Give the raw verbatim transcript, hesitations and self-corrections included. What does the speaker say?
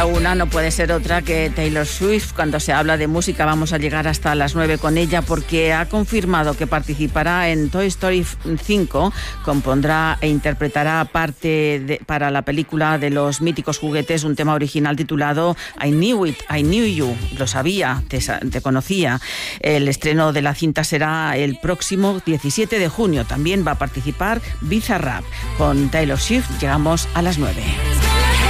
Una no puede ser otra que Taylor Swift. Cuando se habla de música vamos a llegar hasta las nueve con ella, porque ha confirmado que participará en Toy Story cinco, compondrá e interpretará parte de, para la película de los míticos juguetes, un tema original titulado I Knew It, I Knew You, lo sabía, te, te conocía. El estreno de la cinta será el próximo diecisiete de junio. También va a participar Bizarrap. Con Taylor Swift llegamos a las nueve.